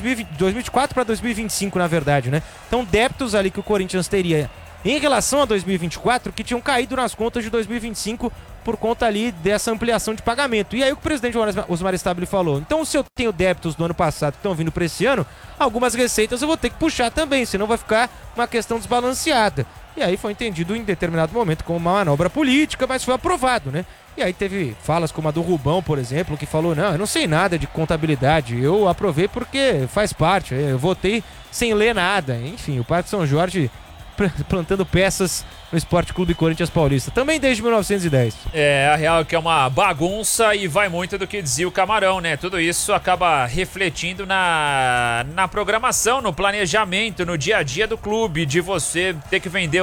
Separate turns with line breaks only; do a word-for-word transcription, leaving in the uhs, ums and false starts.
dois mil e vinte, dois mil e vinte e quatro para dois mil e vinte e cinco, na verdade, né? Então, débitos ali que o Corinthians teria em relação a dois mil e vinte e quatro, que tinham caído nas contas de dois mil e vinte e cinco por conta ali dessa ampliação de pagamento. E aí o que o presidente Osmar Stabile falou: então, se eu tenho débitos do ano passado que estão vindo para esse ano, algumas receitas eu vou ter que puxar também, senão vai ficar uma questão desbalanceada. E aí foi entendido em determinado momento como uma manobra política, mas foi aprovado, né? E aí teve falas como a do Rubão, por exemplo, que falou: não, eu não sei nada de contabilidade, eu aprovei porque faz parte, eu votei sem ler nada. Enfim, o Parque São Jorge plantando peças no Esporte Clube Corinthians Paulista, também desde mil novecentos e dez.
É, a real é que é uma bagunça e vai muito do que dizia o Camarão, né? Tudo isso acaba refletindo na, na programação, no planejamento, no dia a dia do clube, de você ter que vender